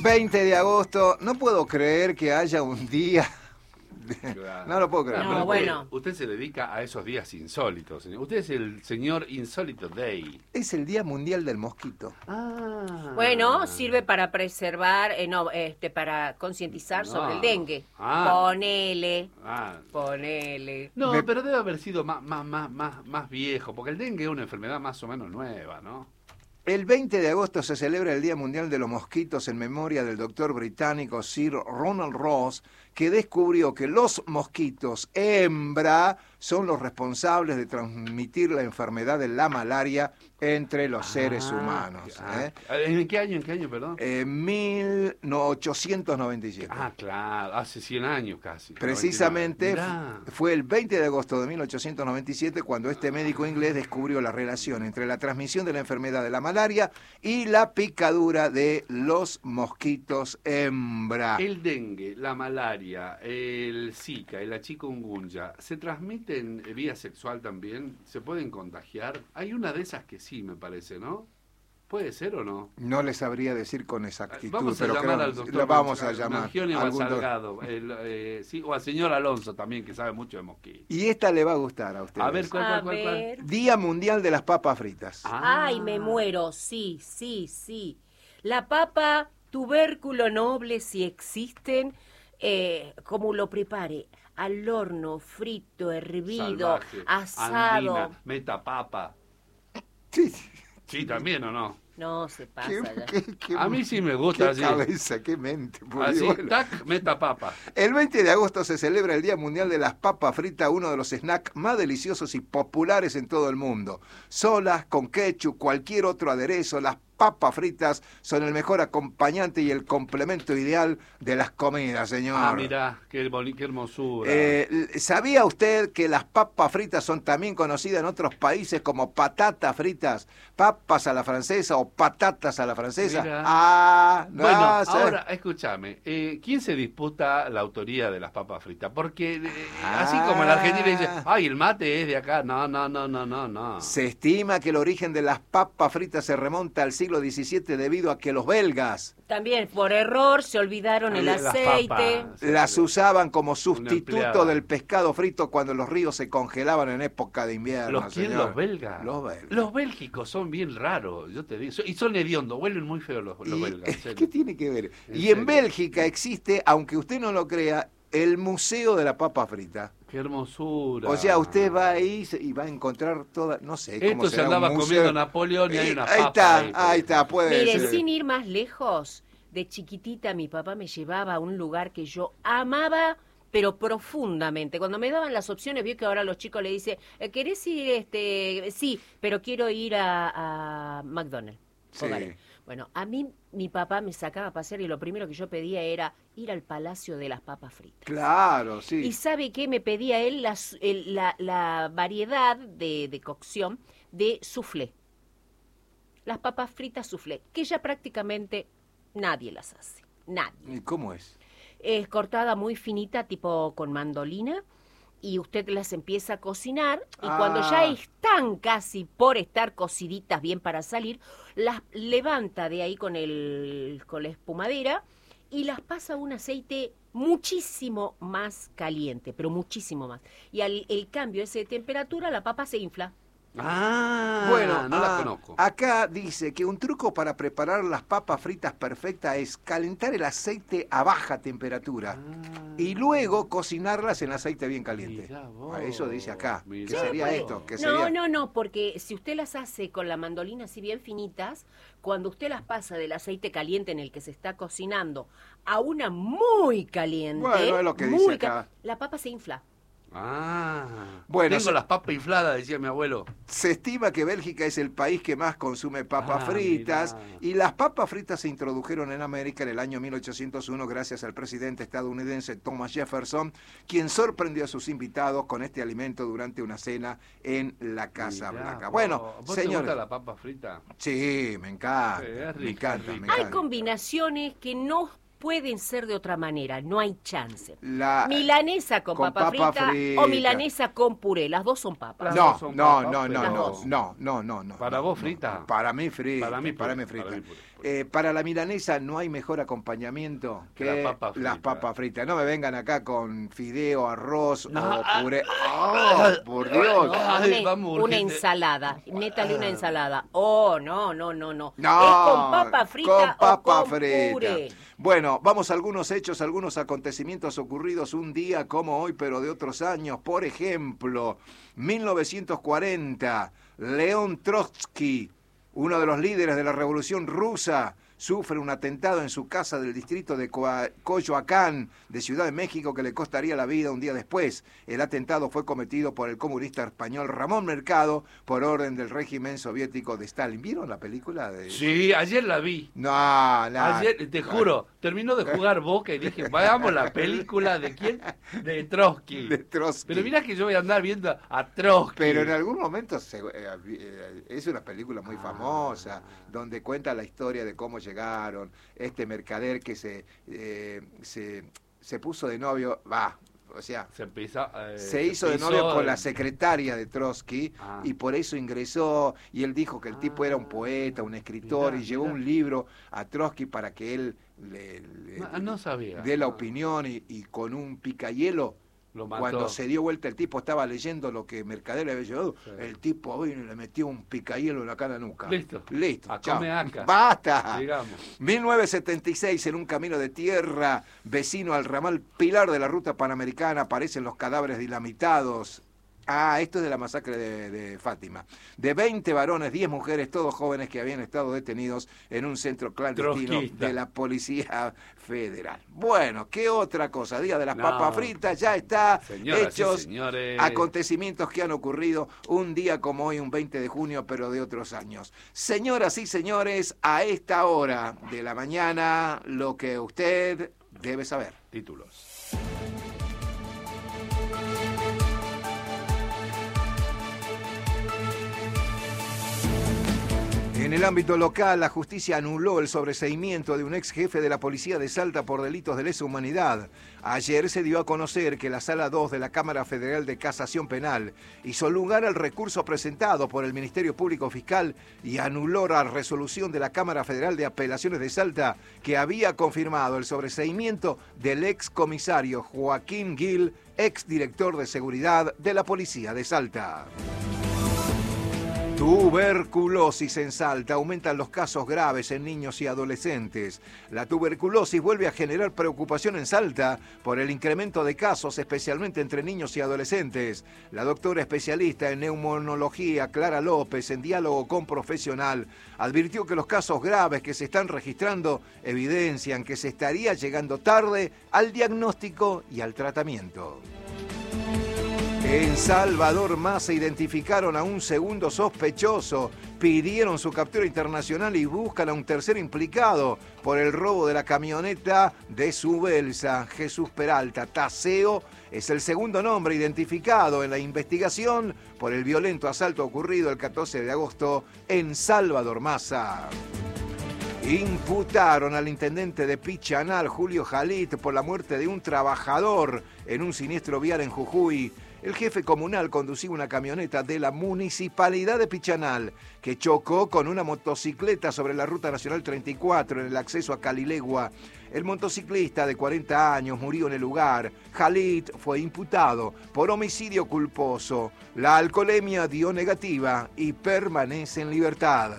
20 de agosto, no puedo creer que haya un día... Claro. No lo puedo creer. No, bueno. Usted se dedica a esos días insólitos, señor. Usted es el señor Insólito Day. Es el Día Mundial del Mosquito. Bueno, sirve para preservar, para concientizar sobre el dengue. Ponele. No, pero debe haber sido más viejo, porque el dengue es una enfermedad más o menos nueva, ¿no? El 20 de agosto se celebra el Día Mundial de los Mosquitos en memoria del doctor británico Sir Ronald Ross, que descubrió que los mosquitos hembra son los responsables de transmitir la enfermedad de la malaria entre los seres humanos. ¿En qué año, perdón? 1897. Claro, hace 100 años casi. Precisamente fue el 20 de agosto de 1897 cuando este médico inglés descubrió la relación entre la transmisión de la enfermedad de la malaria y la picadura de los mosquitos hembra. El dengue, la malaria, el Zika y la chikungunya, ¿se transmiten vía sexual también? ¿Se pueden contagiar? Hay una de esas que sí, me parece, ¿no? ¿Puede ser o no? No les sabría decir con exactitud, vamos a pero llamar al doctor. Lo vamos a llamar. Salgado, sí, o al señor Alonso también, que sabe mucho de mosquitos. Y esta le va a gustar a ustedes. A ver, ¿cuál? Día Mundial de las Papas Fritas. Ay, me muero, sí. La papa, tubérculo noble, si existen, como lo prepare, al horno, frito, hervido, salvaje, asado. Andina, metapapa. Sí, también, ¿o no? No, se pasa a mí sí me gusta qué así. Cabeza, qué mente. Así, tac, metapapa. El 20 de agosto se celebra el Día Mundial de las Papas Fritas, uno de los snacks más deliciosos y populares en todo el mundo. Solas, con ketchup, cualquier otro aderezo, las papas fritas son el mejor acompañante y el complemento ideal de las comidas, señor. Mirá, qué hermosura. ¿Sabía usted que las papas fritas son también conocidas en otros países como patatas fritas, papas a la francesa o patatas a la francesa? Mirá. Bueno, ahora, escúchame, ¿quién se disputa la autoría de las papas fritas? Porque así como en la Argentina dice, ay, el mate es de acá. No. Se estima que el origen de las papas fritas se remonta al siglo XVII debido a que los belgas también por error se olvidaron el aceite. Las usaban como sustituto del pescado frito cuando los ríos se congelaban en época de invierno. ¿Los belgas? Los belgas. Los bélgicos son bien raros, yo te digo. Y son hediondos, huelen muy feo los belgas. ¿Qué tiene que ver? En Bélgica existe, aunque usted no lo crea, el Museo de la Papa Frita. ¡Qué hermosura! O sea, usted va ahí y va a encontrar toda, no sé, cómo esto se andaba comiendo Napoleón y hay una papa. Ahí está, puede ser. Mire, sin ir más lejos, de chiquitita mi papá me llevaba a un lugar que yo amaba, pero profundamente. Cuando me daban las opciones, vio que ahora los chicos le dicen, ¿querés ir? Sí, pero quiero ir a McDonald's. Sí. Bueno, a mí mi papá me sacaba a pasear y lo primero que yo pedía era ir al Palacio de las Papas Fritas. Claro, sí. ¿Y sabe qué? Me pedía él la variedad de cocción de soufflé. Las papas fritas soufflé, que ya prácticamente nadie las hace. Nadie. ¿Y cómo es? Es cortada muy finita, tipo con mandolina, y usted las empieza a cocinar, y cuando ya están casi por estar cociditas bien para salir, las levanta de ahí con la espumadera y las pasa a un aceite muchísimo más caliente, pero muchísimo más. Y al el cambio ese de temperatura, la papa se infla. Bueno, no la conozco. Acá dice que un truco para preparar las papas fritas perfectas es calentar el aceite a baja temperatura y luego cocinarlas en aceite bien caliente. Eso dice acá. ¿Qué sería esto? No, porque si usted las hace con la mandolina así bien finitas, cuando usted las pasa del aceite caliente en el que se está cocinando a una muy caliente, bueno, es lo que dice acá. La papa se infla. Bueno, tengo las papas infladas, decía mi abuelo. Se estima que Bélgica es el país que más consume papas fritas, y las papas fritas se introdujeron en América en el año 1801 gracias al presidente estadounidense Thomas Jefferson, quien sorprendió a sus invitados con este alimento durante una cena en la Casa Blanca. Bueno, ¿vos señores, te gusta la papa frita? Sí, me encanta. Sí, me encanta. Hay combinaciones que no pueden ser de otra manera, no hay chance. Milanesa con papa frita o milanesa con puré, las dos son papas. No. ¿Para vos frita? Para mí frita. Para mí puré. Para la milanesa no hay mejor acompañamiento que las papas fritas. No me vengan acá con fideo, arroz o puré. ¡Oh, por Dios! Una ensalada. Métale una ensalada. Oh, no. No, es con papa frita o con puré. Bueno, vamos a algunos hechos, algunos acontecimientos ocurridos un día como hoy, pero de otros años. Por ejemplo, 1940, León Trotsky, uno de los líderes de la Revolución Rusa, sufre un atentado en su casa del distrito de Coyoacán, de Ciudad de México, que le costaría la vida un día después. El atentado fue cometido por el comunista español Ramón Mercado por orden del régimen soviético de Stalin. ¿Vieron la película? Sí, ayer la vi. No. Ayer, te juro, terminó de jugar Boca y dije, vayamos la película de quién, de Trotsky. Pero mirá que yo voy a andar viendo a Trotsky. Pero en algún momento es una película muy famosa, donde cuenta la historia de cómo llegaron, este mercader que se puso de novio, se hizo de novio con la secretaria de Trotsky y por eso ingresó, y él dijo que el tipo era un poeta, un escritor, y llevó un libro a Trotsky para que él le dé la opinión, y con un picahielo, cuando se dio vuelta el tipo estaba leyendo lo que Mercader le había llevado, el tipo vino y le metió un picahielo en la cara nuca. Listo, chao. Acá. ¡Basta! Digamos. 1976, en un camino de tierra vecino al ramal Pilar de la ruta panamericana, aparecen los cadáveres dilamitados. Esto es de la masacre de Fátima. De 20 varones, 10 mujeres, todos jóvenes que habían estado detenidos en un centro clandestino de la Policía Federal. Bueno, ¿qué otra cosa? Día de las papas fritas, ya está. Señoras hechos, y señores. Acontecimientos que han ocurrido un día como hoy, un 20 de junio, pero de otros años. Señoras y señores, a esta hora de la mañana, lo que usted debe saber. Títulos. En el ámbito local, la justicia anuló el sobreseimiento de un ex jefe de la policía de Salta por delitos de lesa humanidad. Ayer se dio a conocer que la Sala 2 de la Cámara Federal de Casación Penal hizo lugar al recurso presentado por el Ministerio Público Fiscal y anuló la resolución de la Cámara Federal de Apelaciones de Salta que había confirmado el sobreseimiento del ex comisario Joaquín Gil, ex director de seguridad de la Policía de Salta. Tuberculosis en Salta. Aumentan los casos graves en niños y adolescentes. La tuberculosis vuelve a generar preocupación en Salta por el incremento de casos, especialmente entre niños y adolescentes. La doctora especialista en neumonología, Clara López, en diálogo con Profesional, advirtió que los casos graves que se están registrando evidencian que se estaría llegando tarde al diagnóstico y al tratamiento. En Salvador Massa identificaron a un segundo sospechoso, pidieron su captura internacional y buscan a un tercer implicado por el robo de la camioneta de Subelsa. Jesús Peralta Taseo es el segundo nombre identificado en la investigación por el violento asalto ocurrido el 14 de agosto en Salvador Massa. Imputaron al intendente de Pichanal, Julio Jalit, por la muerte de un trabajador en un siniestro vial en Jujuy. El jefe comunal conducía una camioneta de la Municipalidad de Pichanal que chocó con una motocicleta sobre la Ruta Nacional 34 en el acceso a Calilegua. El motociclista de 40 años murió en el lugar. Jalit fue imputado por homicidio culposo. La alcoholemia dio negativa y permanece en libertad.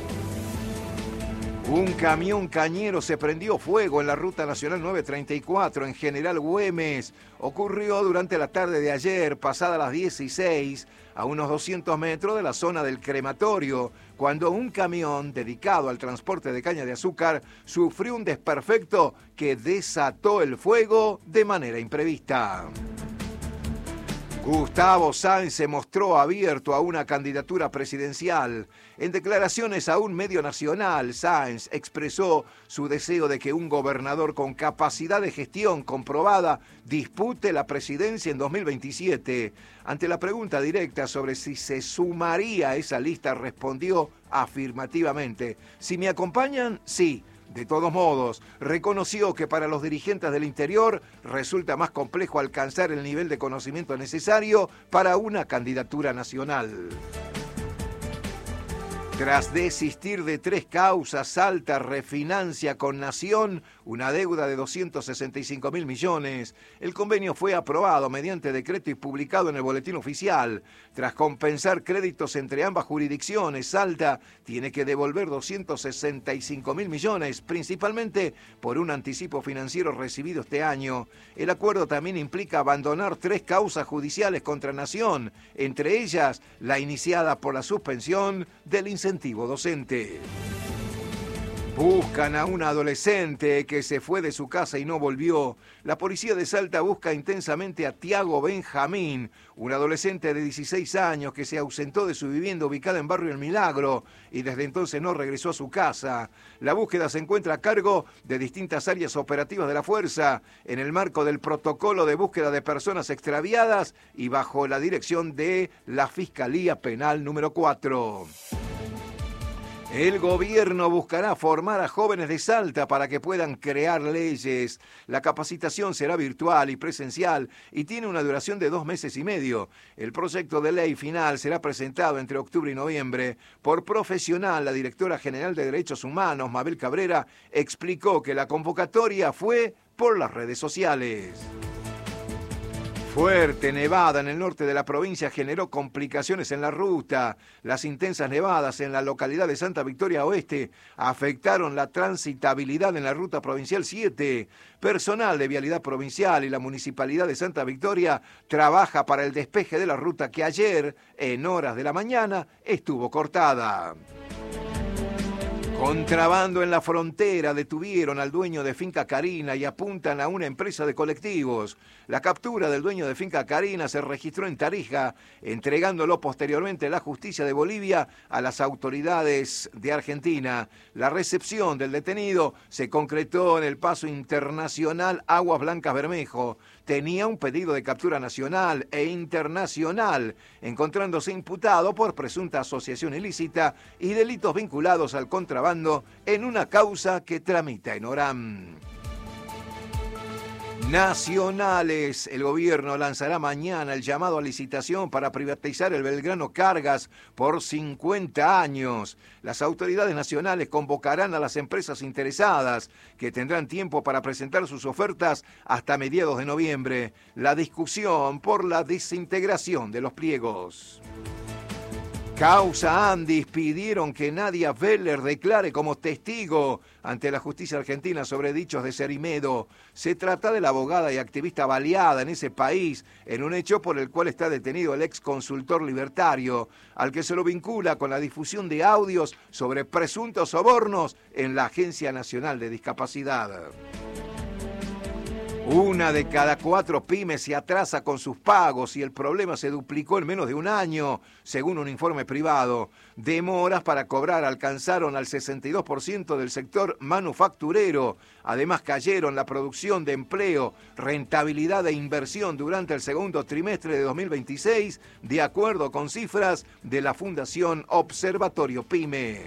Un camión cañero se prendió fuego en la Ruta Nacional 934 en General Güemes. Ocurrió durante la tarde de ayer, pasada las 16, a unos 200 metros de la zona del crematorio, cuando un camión dedicado al transporte de caña de azúcar sufrió un desperfecto que desató el fuego de manera imprevista. Gustavo Sáenz se mostró abierto a una candidatura presidencial. En declaraciones a un medio nacional, Sáenz expresó su deseo de que un gobernador con capacidad de gestión comprobada dispute la presidencia en 2027. Ante la pregunta directa sobre si se sumaría a esa lista, respondió afirmativamente. Si me acompañan, sí. De todos modos, reconoció que para los dirigentes del interior resulta más complejo alcanzar el nivel de conocimiento necesario para una candidatura nacional. Tras desistir de 3 causas, Salta refinancia con Nación una deuda de 265.000 millones. El convenio fue aprobado mediante decreto y publicado en el Boletín Oficial. Tras compensar créditos entre ambas jurisdicciones, Salta tiene que devolver 265.000 millones, principalmente por un anticipo financiero recibido este año. El acuerdo también implica abandonar 3 causas judiciales contra Nación, entre ellas la iniciada por la suspensión del incentivo docente. Buscan a un adolescente que se fue de su casa y no volvió. La policía de Salta busca intensamente a Tiago Benjamín, un adolescente de 16 años que se ausentó de su vivienda ubicada en Barrio El Milagro y desde entonces no regresó a su casa. La búsqueda se encuentra a cargo de distintas áreas operativas de la fuerza en el marco del protocolo de búsqueda de personas extraviadas y bajo la dirección de la Fiscalía Penal número 4. El gobierno buscará formar a jóvenes de Salta para que puedan crear leyes. La capacitación será virtual y presencial y tiene una duración de 2 meses y medio. El proyecto de ley final será presentado entre octubre y noviembre. Por profesional, la directora general de Derechos Humanos, Mabel Cabrera, explicó que la convocatoria fue por las redes sociales. Fuerte nevada en el norte de la provincia generó complicaciones en la ruta. Las intensas nevadas en la localidad de Santa Victoria Oeste afectaron la transitabilidad en la ruta provincial 7. Personal de Vialidad Provincial y la Municipalidad de Santa Victoria trabaja para el despeje de la ruta que ayer, en horas de la mañana, estuvo cortada. Contrabando en la frontera, detuvieron al dueño de Finca Carina y apuntan a una empresa de colectivos. La captura del dueño de Finca Carina se registró en Tarija, entregándolo posteriormente a la justicia de Bolivia a las autoridades de Argentina. La recepción del detenido se concretó en el paso internacional Aguas Blancas Bermejo. Tenía un pedido de captura nacional e internacional, encontrándose imputado por presunta asociación ilícita y delitos vinculados al contrabando en una causa que tramita en Orán. Nacionales. El gobierno lanzará mañana el llamado a licitación para privatizar el Belgrano Cargas por 50 años. Las autoridades nacionales convocarán a las empresas interesadas, que tendrán tiempo para presentar sus ofertas hasta mediados de noviembre. La discusión por la desintegración de los pliegos. Causa Andis pidieron que Nadia Veller declare como testigo ante la justicia argentina sobre dichos de Cerimedo. Se trata de la abogada y activista baleada en ese país en un hecho por el cual está detenido el ex consultor libertario, al que se lo vincula con la difusión de audios sobre presuntos sobornos en la Agencia Nacional de Discapacidad. 1 de cada 4 pymes se atrasa con sus pagos y el problema se duplicó en menos de un año, según un informe privado. Demoras para cobrar alcanzaron al 62% del sector manufacturero. Además cayeron la producción de empleo, rentabilidad e inversión durante el segundo trimestre de 2026, de acuerdo con cifras de la Fundación Observatorio Pyme.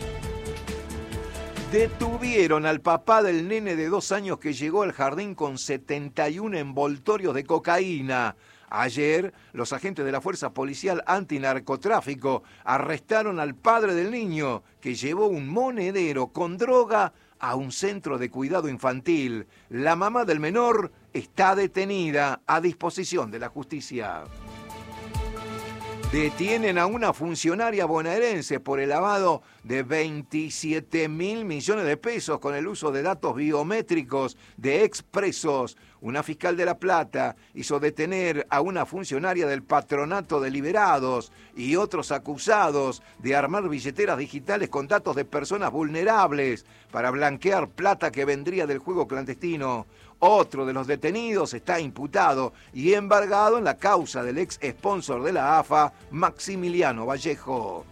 Detuvieron al papá del nene de 2 años que llegó al jardín con 71 envoltorios de cocaína. Ayer, los agentes de la Fuerza Policial Antinarcotráfico arrestaron al padre del niño, que llevó un monedero con droga a un centro de cuidado infantil. La mamá del menor está detenida a disposición de la justicia. Detienen a una funcionaria bonaerense por el lavado de 27.000 millones de pesos con el uso de datos biométricos de expresos. Una fiscal de La Plata hizo detener a una funcionaria del Patronato de Liberados y otros acusados de armar billeteras digitales con datos de personas vulnerables para blanquear plata que vendría del juego clandestino. Otro de los detenidos está imputado y embargado en la causa del ex sponsor de la AFA, Maximiliano Vallejo.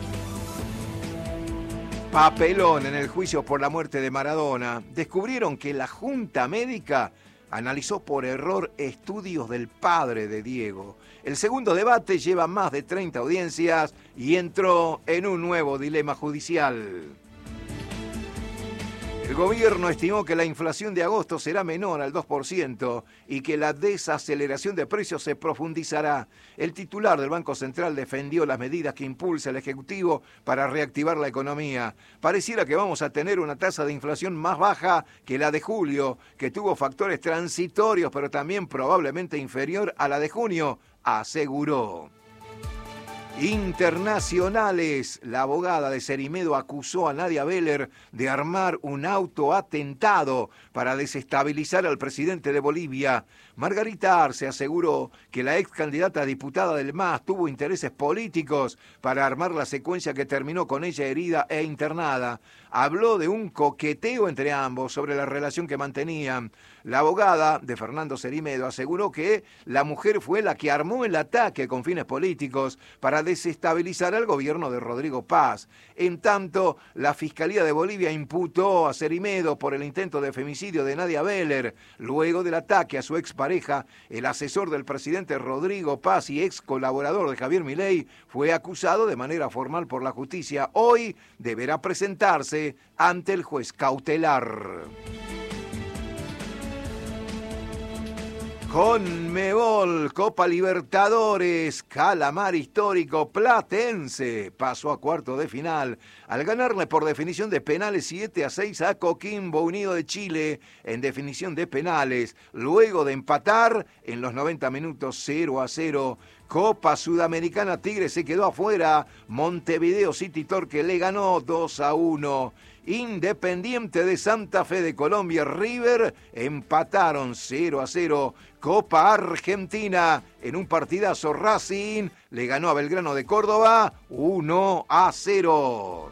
Papelón en el juicio por la muerte de Maradona. Descubrieron que la Junta Médica analizó por error estudios del padre de Diego. El segundo debate lleva más de 30 audiencias y entró en un nuevo dilema judicial. El gobierno estimó que la inflación de agosto será menor al 2% y que la desaceleración de precios se profundizará. El titular del Banco Central defendió las medidas que impulsa el Ejecutivo para reactivar la economía. Pareciera que vamos a tener una tasa de inflación más baja que la de julio, que tuvo factores transitorios, pero también probablemente inferior a la de junio, aseguró. Internacionales. La abogada de Cerimedo acusó a Nadia Beller de armar un autoatentado para desestabilizar al presidente de Bolivia. Margarita Arce aseguró que la ex candidata a diputada del MAS tuvo intereses políticos para armar la secuencia que terminó con ella herida e internada. Habló de un coqueteo entre ambos sobre la relación que mantenían. La abogada de Fernando Cerimedo aseguró que la mujer fue la que armó el ataque con fines políticos para desestabilizar al gobierno de Rodrigo Paz. En tanto, la Fiscalía de Bolivia imputó a Cerimedo por el intento de femicidio de Nadia Beller. Luego del ataque a su expareja, el asesor del presidente Rodrigo Paz y ex colaborador de Javier Milei fue acusado de manera formal por la justicia. Hoy deberá presentarse ante el juez cautelar. Conmebol, Copa Libertadores, calamar histórico platense, pasó a cuartos de final al ganarle por definición de penales 7-6 a Coquimbo Unido de Chile en definición de penales, luego de empatar en los 90 minutos 0-0. Copa Sudamericana, Tigre se quedó afuera, Montevideo City Torque le ganó 2-1. Independiente de Santa Fe de Colombia, River empataron 0-0. Copa Argentina, en un partidazo Racing le ganó a Belgrano de Córdoba 1-0.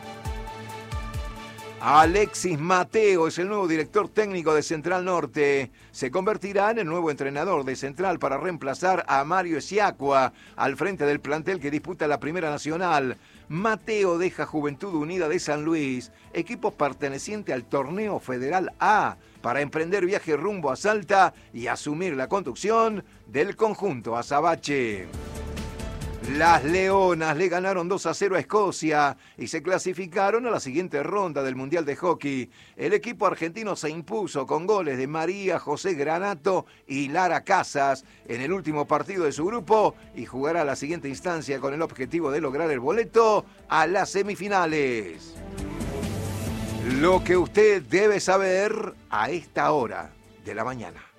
Alexis Mateo es el nuevo director técnico de Central Norte. Se convertirá en el nuevo entrenador de Central para reemplazar a Mario Esiacua al frente del plantel que disputa la Primera Nacional. Mateo deja Juventud Unida de San Luis, equipo perteneciente al Torneo Federal A, para emprender viaje rumbo a Salta y asumir la conducción del conjunto azabache. Las Leonas le ganaron 2-0 a Escocia y se clasificaron a la siguiente ronda del Mundial de Hockey. El equipo argentino se impuso con goles de María José Granato y Lara Casas en el último partido de su grupo y jugará la siguiente instancia con el objetivo de lograr el boleto a las semifinales. Lo que usted debe saber a esta hora de la mañana.